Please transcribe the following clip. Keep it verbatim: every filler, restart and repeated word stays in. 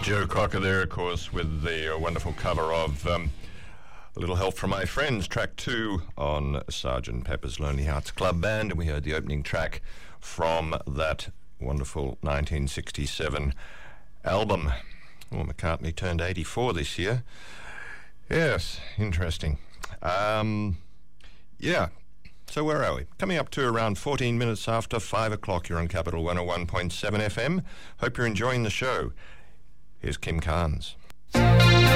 Joe Cocker there, of course, with the uh, wonderful cover of um, A Little Help From My Friends, track two on Sergeant Pepper's Lonely Hearts Club Band, and we heard the opening track from that wonderful nineteen sixty-seven album. Oh, McCartney turned eighty-four this year. Yes, interesting. Um, yeah, so where are we? Coming up to around fourteen minutes after five o'clock, you're on Capital one oh one point seven F M. Hope you're enjoying the show. Here's Kim Carnes.